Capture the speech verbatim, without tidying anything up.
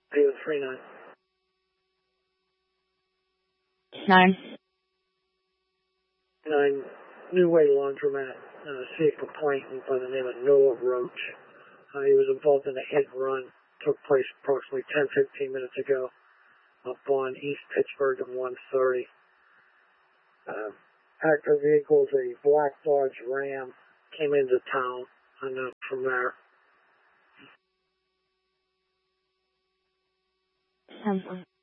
zero three nine. Nine. Nine, New Way Laundromat, uh, see a complainant by the name of Noah Roach. Uh, he was involved in a hit and run, took place approximately ten, fifteen minutes ago up on East Pittsburgh and one thirty. Uh, actor vehicle is a black Dodge Ram, came into town, and uh, from there. Um,